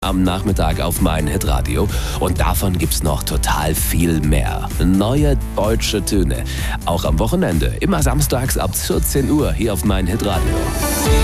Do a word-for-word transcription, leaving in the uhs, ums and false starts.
am Nachmittag auf mein Hitradio. Und davon gibt's noch total viel mehr. Neue deutsche Töne. Auch am Wochenende. Immer samstags ab vierzehn Uhr hier auf mein Hitradio.